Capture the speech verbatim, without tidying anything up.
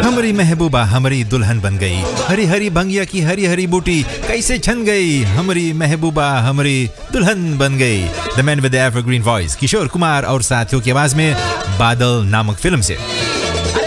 हमारी महबूबा हमारी दुल्हन बन गई, हरी हरी भंगिया की हरी हरी बूटी कैसे छन गई, हमारी महबूबा हमारी दुल्हन बन गई। द मैन विद द एवरग्रीन वॉइस, किशोर कुमार और साथियों की आवाज में बादल नामक फिल्म से।